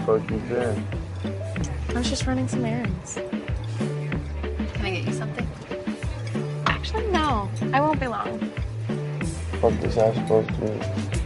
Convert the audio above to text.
fuck you been? I was just running some errands. Can I get you something? Actually, no. I won't be long. What was I supposed to do?